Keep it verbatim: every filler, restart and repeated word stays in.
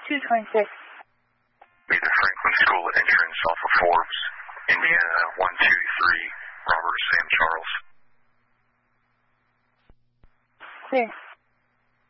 two twenty-six. Be the Franklin School entrance off of Forbes, Indiana, one two three, Robert Sam Charles. Clear.